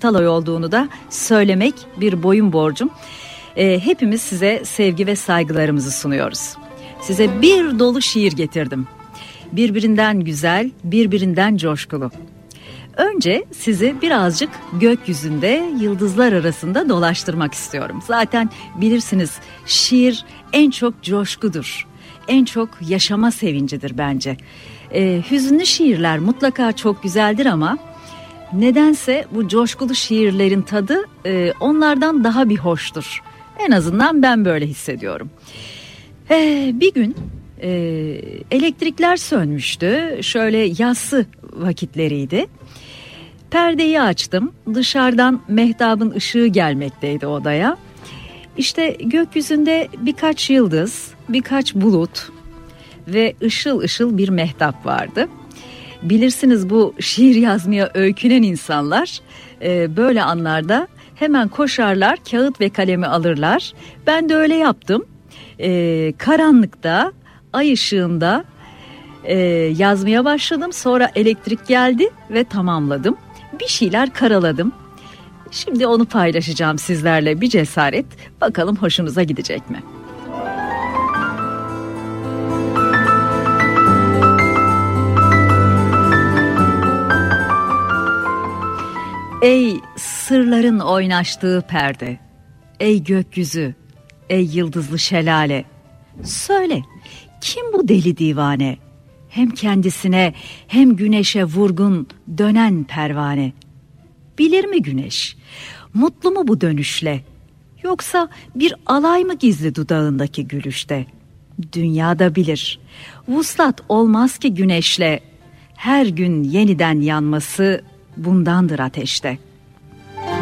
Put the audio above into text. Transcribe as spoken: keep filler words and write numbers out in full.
Atalay olduğunu da söylemek bir boyun borcum. E, hepimiz size sevgi ve saygılarımızı sunuyoruz. Size bir dolu şiir getirdim. Birbirinden güzel, birbirinden coşkulu. Önce sizi birazcık gökyüzünde, yıldızlar arasında dolaştırmak istiyorum. Zaten bilirsiniz, şiir en çok coşkudur. En çok yaşama sevincidir bence. Ee, hüzünlü şiirler mutlaka çok güzeldir ama nedense bu coşkulu şiirlerin tadı e, onlardan daha bir hoştur. En azından ben böyle hissediyorum. Ee, bir gün e, elektrikler sönmüştü. Şöyle yassı vakitleriydi. Perdeyi açtım. Dışarıdan mehtabın ışığı gelmekteydi odaya. İşte gökyüzünde birkaç yıldız, birkaç bulut ve ışıl ışıl bir mehtap vardı. Bilirsiniz, bu şiir yazmaya öykünen insanlar e, böyle anlarda hemen koşarlar, kağıt ve kalemi alırlar. Ben de öyle yaptım. E, karanlıkta, ay ışığında e, yazmaya başladım. Sonra elektrik geldi ve tamamladım. Bir şeyler karaladım. Şimdi onu paylaşacağım sizlerle, bir cesaret. Bakalım hoşunuza gidecek mi? Ey sırların oynaştığı perde, ey gökyüzü, ey yıldızlı şelale. Söyle, kim bu deli divane? Hem kendisine hem güneşe vurgun dönen pervane. Bilir mi güneş? Mutlu mu bu dönüşle? Yoksa bir alay mı gizli dudağındaki gülüşte? Dünyada bilir. Vuslat olmaz ki güneşle. Her gün yeniden yanması bundandır ateşte.